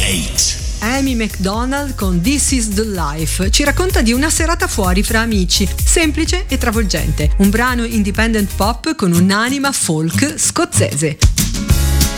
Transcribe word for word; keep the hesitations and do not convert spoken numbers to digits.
eight. Amy Macdonald con This Is The Life ci racconta di una serata fuori fra amici, semplice e travolgente, un brano independent pop con un'anima folk scozzese.